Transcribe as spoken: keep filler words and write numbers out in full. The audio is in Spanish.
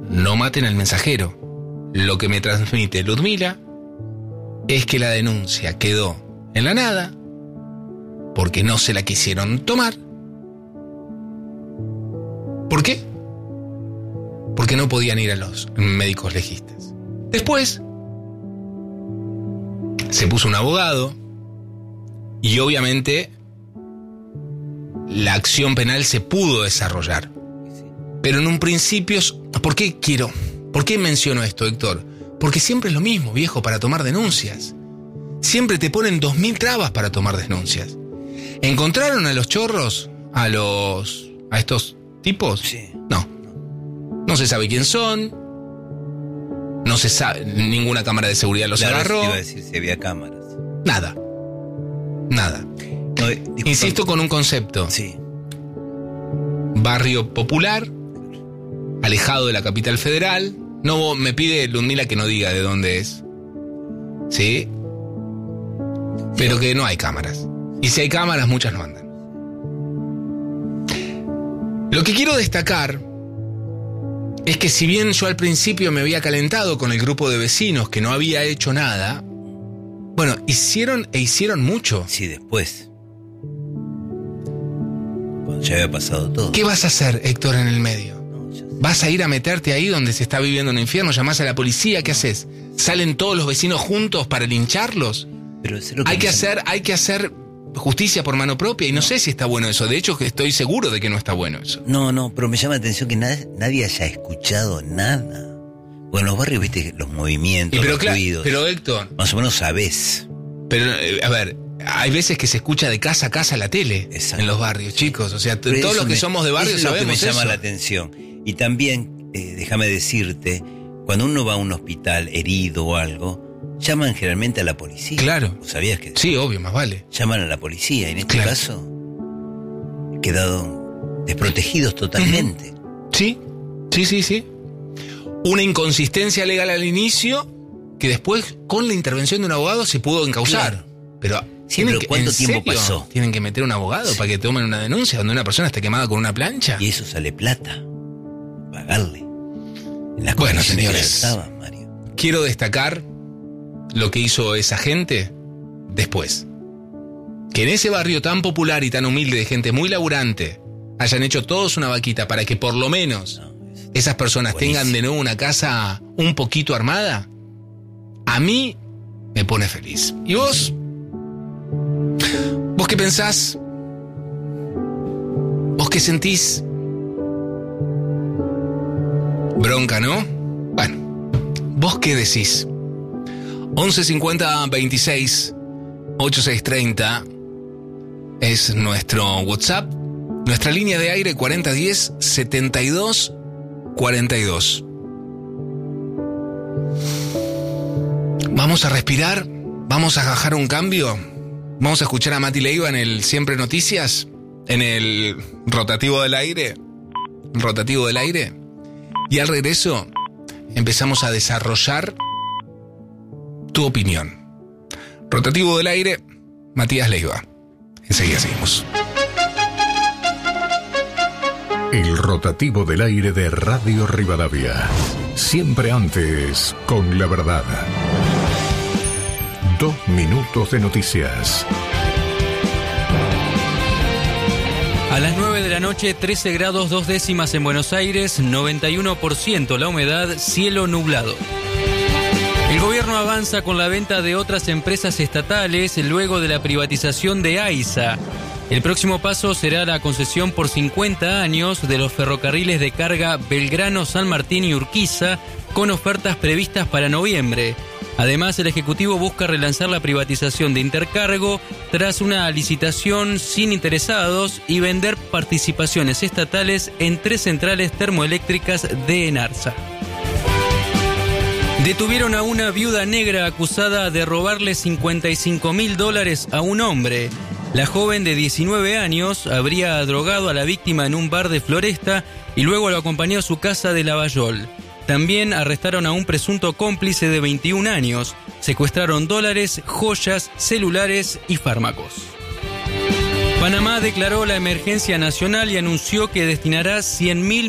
no maten al mensajero. Lo que me transmite Ludmila es que la denuncia quedó en la nada porque no se la quisieron tomar. ¿Por qué? Porque no podían ir a los médicos legistas. Después se puso un abogado y obviamente la acción penal se pudo desarrollar. Pero en un principio... ¿Por qué quiero? ¿Por qué menciono esto, Héctor? Porque siempre es lo mismo, viejo, para tomar denuncias. Siempre te ponen dos mil trabas para tomar denuncias. ¿Encontraron a los chorros? ¿A los... a estos tipos? Sí. No. No se sabe quién son. No se sabe... Ninguna cámara de seguridad los claro, agarró. Te iba a decir si había cámaras. Nada. Nada. No, disculpa. Insisto con un concepto. Sí. Barrio popular, alejado de la capital federal. No me pide Ludmila que no diga de dónde es. ¿Sí? Pero que no hay cámaras. Y si hay cámaras, muchas no andan. Lo que quiero destacar es que si bien yo al principio me había calentado con el grupo de vecinos que no había hecho nada, bueno, hicieron e hicieron mucho. Sí, después. Cuando ya había pasado todo. ¿Qué vas a hacer, Héctor, en el medio? No, ya sé. ¿Vas a ir a meterte ahí donde se está viviendo un infierno? ¿Llamás a la policía? ¿Qué haces? ¿Salen todos los vecinos juntos para lincharlos? Pero es lo que Hay que me- hacer, hay que hacer justicia por mano propia y no, no sé si está bueno eso. De hecho, estoy seguro de que no está bueno eso. No, no, pero me llama la atención que nadie, nadie haya escuchado nada. Bueno, en los barrios, viste, los movimientos, Y pero los claro, ruidos. pero Héctor, Más o menos sabés. pero eh, a ver, hay veces que se escucha de casa a casa la tele. Exacto. En los barrios, chicos. O sea, t- Pero todos eso los que me- somos de barrio eso es lo que sabemos me llama eso. la atención. Y también, eh, déjame decirte, cuando uno va a un hospital herido o algo, llaman generalmente a la policía. Claro. ¿Sabías que Sí, obvio, más vale. llaman a la policía? Y en este Claro. caso, he quedado desprotegidos totalmente. Sí, sí, sí, sí. Una inconsistencia legal al inicio que después, con la intervención de un abogado, se pudo encauzar. Claro. Pero, Sí, ¿tienen pero que- ¿cuánto ¿en tiempo serio pasó? ¿Tienen que meter un abogado para que tomen una denuncia donde una persona esté quemada con una plancha? Y eso sale plata. Pagarle. En las Bueno, condiciones que señores. estaban, Mario. Quiero destacar lo que hizo esa gente después. Que en ese barrio tan popular y tan humilde de gente muy laburante hayan hecho todos una vaquita para que por lo menos No, eso- esas personas Buenísimo. tengan de nuevo una casa un poquito armada, a mí me pone feliz. ¿Y vos? ¿Vos qué pensás? ¿Vos qué sentís? Bronca, ¿no? Bueno, ¿vos qué decís? once cincuenta veintiséis ochenta y seis treinta es nuestro WhatsApp. Nuestra línea de aire cuarenta diez setenta y dos cuarenta y dos. Vamos a respirar, vamos a bajar un cambio. Vamos a escuchar a Mati Leiva en el Siempre Noticias, en el rotativo del aire. Rotativo del aire. Y al regreso empezamos a desarrollar tu opinión. Rotativo del aire, Matías Leiva. Enseguida seguimos. El rotativo del aire de Radio Rivadavia. Siempre antes con la verdad. Dos minutos de noticias. A las nueve de la noche, trece grados dos décimas en Buenos Aires, noventa y uno por ciento la humedad, cielo nublado. El gobierno avanza con la venta de otras empresas estatales luego de la privatización de AISA. El próximo paso será la concesión por cincuenta años de los ferrocarriles de carga Belgrano, San Martín y Urquiza, con ofertas previstas para noviembre. Además, el Ejecutivo busca relanzar la privatización de Intercargo tras una licitación sin interesados y vender participaciones estatales en tres centrales termoeléctricas de Enarsa. Detuvieron a una viuda negra acusada de robarle cincuenta y cinco mil dólares a un hombre. La joven de diecinueve años habría drogado a la víctima en un bar de Floresta y luego lo acompañó a su casa de Lavallol. También arrestaron a un presunto cómplice de veintiún años. Secuestraron dólares, joyas, celulares y fármacos. Panamá declaró la emergencia nacional y anunció que destinará cien mil